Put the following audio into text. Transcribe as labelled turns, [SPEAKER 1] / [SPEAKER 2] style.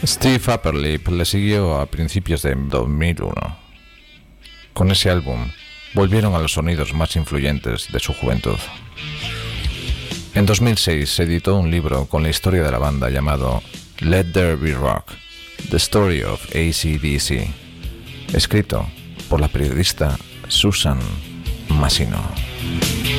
[SPEAKER 1] Steve Upperlip le siguió a principios de 2001. Con ese álbum volvieron a los sonidos más influyentes de su juventud. En 2006 se editó un libro con la historia de la banda llamado Let There Be Rock, The Story of AC/DC, escrito por la periodista Susan Massino.